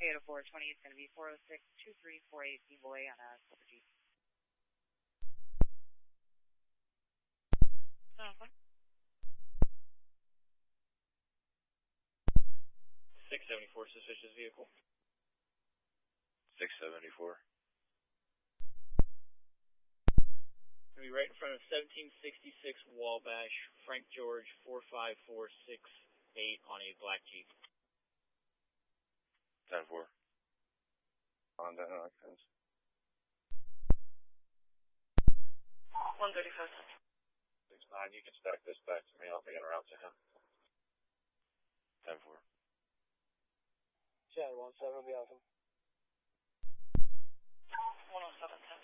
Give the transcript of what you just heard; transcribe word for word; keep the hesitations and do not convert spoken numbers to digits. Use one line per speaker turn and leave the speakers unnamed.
eight oh four twenty is going to be four oh six two three four eight D-Boy on a Silver Jeep. Uh-huh.
six seventy-four, suspicious vehicle.
six seventy-four.
Gonna be right in front of seventeen sixty-six Wabash, Frank George, four five four six eight on a black Jeep.
ten four. On down, on fence.
one thirty-five.
six nine, you can stack this back to me. I'll make it around to him. ten four.
Chad, one seven will be awesome.
one oh seven ten.